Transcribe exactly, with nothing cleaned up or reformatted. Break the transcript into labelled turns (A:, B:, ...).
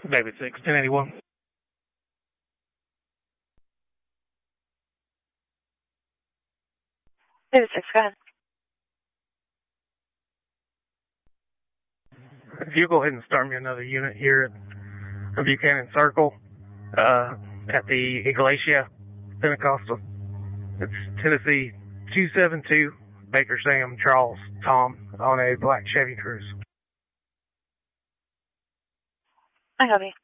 A: David six, ten eighty-one.
B: David six, go ahead.
A: If you go ahead and start me another unit here at Buchanan Circle, uh, at the Iglesia Pentecostal. It's Tennessee two seven two, Baker Sam, Charles, Tom, on a black Chevy Cruze.
B: I copy.